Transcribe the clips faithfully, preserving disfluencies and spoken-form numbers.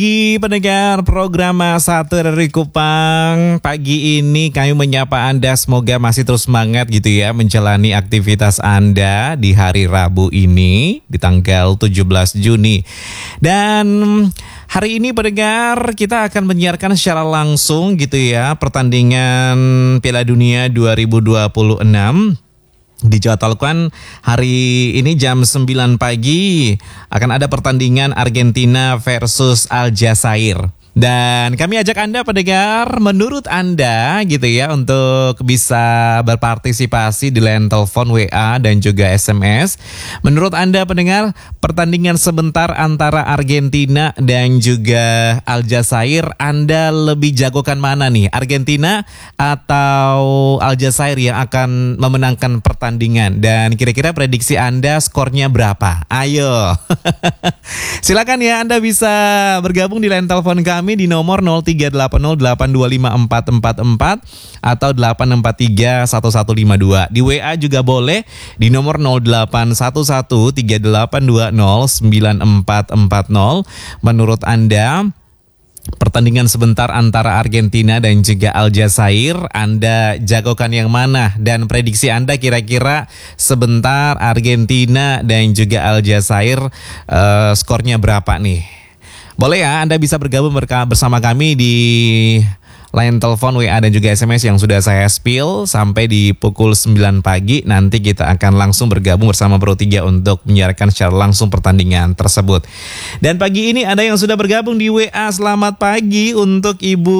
Pagi pendengar program Satu dari Kupang. Pagi ini kami menyapa Anda, semoga masih terus semangat gitu ya menjalani aktivitas Anda di hari Rabu ini di tanggal tujuh belas Juni. Dan hari ini pendengar kita akan menyiarkan secara langsung gitu ya pertandingan Piala Dunia dua ribu dua puluh enam. Dijadwalkan hari ini jam sembilan pagi akan ada pertandingan Argentina versus Aljazair. Dan kami ajak Anda pendengar, menurut Anda gitu ya untuk bisa berpartisipasi di line telepon, W A dan juga S M S. Menurut Anda pendengar, pertandingan sebentar antara Argentina dan juga Aljazair, Anda lebih jagokan mana nih? Argentina atau Aljazair yang akan memenangkan pertandingan? Dan kira-kira prediksi Anda skornya berapa? Ayo. Silakan ya, Anda bisa bergabung di line telepon kami Kami di nomor nol tiga delapan nol delapan dua lima empat empat empat atau delapan empat tiga satu satu lima dua. Di W A juga boleh di nomor nol delapan satu satu tiga delapan dua nol sembilan empat empat nol. Menurut Anda pertandingan sebentar antara Argentina dan juga Aljazair, Anda jagokan yang mana? Dan prediksi Anda kira-kira sebentar Argentina dan juga Aljazair uh, skornya berapa nih? Boleh ya, Anda bisa bergabung bersama kami di line telepon, W A dan juga S M S yang sudah saya spill sampai di pukul sembilan pagi. Nanti kita akan langsung bergabung bersama Pro tiga untuk menyiarkan secara langsung pertandingan tersebut. Dan pagi ini ada yang sudah bergabung di W A. Selamat pagi untuk Ibu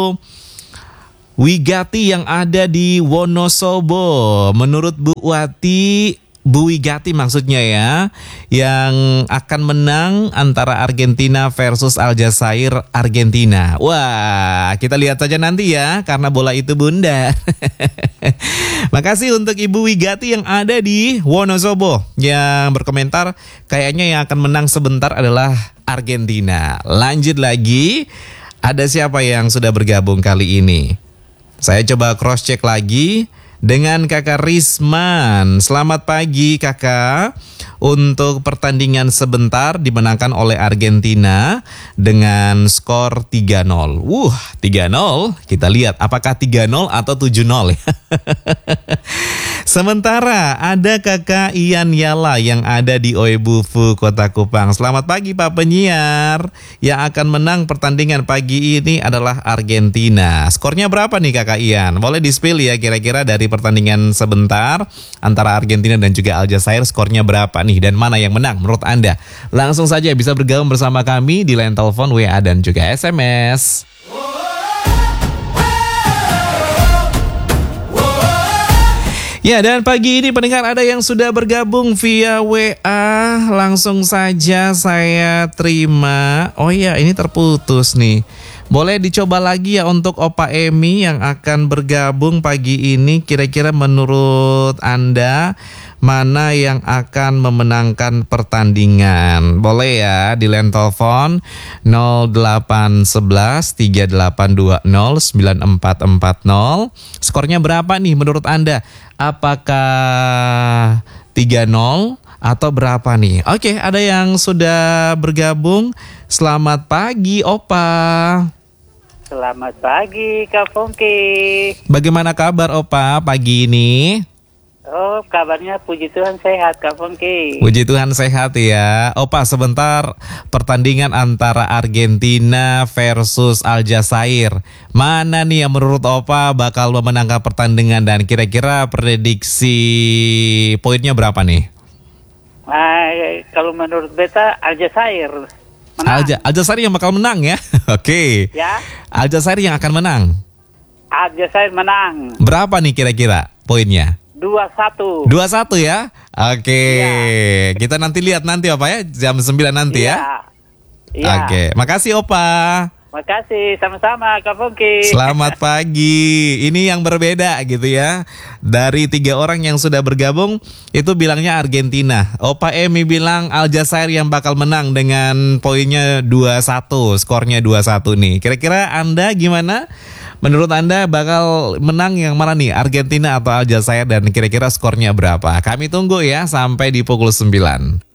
Wigati yang ada di Wonosobo. Menurut Bu Wati, Bu Wigati maksudnya ya, yang akan menang antara Argentina versus Aljazair, Argentina. Wah, kita lihat saja nanti ya, karena bola itu bundar. Makasih untuk Ibu Wigati yang ada di Wonosobo yang berkomentar, kayaknya yang akan menang sebentar adalah Argentina. Lanjut lagi, ada siapa yang sudah bergabung kali ini? Saya coba cross check lagi dengan Kakak Risman. Selamat pagi Kakak. Untuk pertandingan sebentar dimenangkan oleh Argentina dengan skor tiga nol. Wuh, tiga nol. Kita lihat apakah tiga nol atau tujuh nol. Sementara ada Kakak Ian Yala yang ada di Oebufu, Kota Kupang. Selamat pagi Pak Penyiar. Yang akan menang pertandingan pagi ini adalah Argentina. Skornya berapa nih Kakak Ian? Boleh di-spill ya kira-kira dari pertandingan sebentar antara Argentina dan juga Aljazair, skornya berapa nih dan mana yang menang menurut Anda? Langsung saja bisa bergabung bersama kami di line telepon, W A dan juga S M S. Ya, dan pagi ini pendengar ada yang sudah bergabung via W A. Langsung saja saya terima. Oh ya, ini terputus nih. Boleh dicoba lagi ya untuk Opa Emi yang akan bergabung pagi ini. Kira-kira menurut Anda mana yang akan memenangkan pertandingan? Boleh ya di line telepon nol delapan satu satu tiga delapan dua nol sembilan empat empat nol. Skornya berapa nih menurut Anda? Apakah tiga nol atau berapa nih? Oke, ada yang sudah bergabung. Selamat pagi Opa. Selamat pagi Kak Fongki. Bagaimana kabar Opa pagi ini? Oh, kabarnya puji Tuhan sehat Kak Fongki. Puji Tuhan sehat ya. Opa, sebentar pertandingan antara Argentina versus Aljazair. Mana nih yang menurut Opa bakal memenangkan pertandingan dan kira-kira prediksi poinnya berapa nih? Nah, kalau menurut beta Aljazair menang. Alja, Aljazair yang bakal menang ya. Oke. Ya. Aljazair yang akan menang. Aljazair menang. Berapa nih kira-kira poinnya? dua satu. dua satu ya. Oke. Ya. Kita nanti lihat nanti Opa ya, jam sembilan nanti ya. Ya. Ya. Oke. Makasih Opa. Makasih, sama-sama Kak Fongki. Selamat pagi. Ini yang berbeda gitu ya. Dari tiga orang yang sudah bergabung, itu bilangnya Argentina. Opa Emi bilang Aljazair yang bakal menang dengan poinnya dua satu. Skornya dua satu nih. Kira-kira Anda gimana? Menurut Anda bakal menang yang mana nih? Argentina atau Aljazair, dan kira-kira skornya berapa? Kami tunggu ya sampai di pukul sembilan.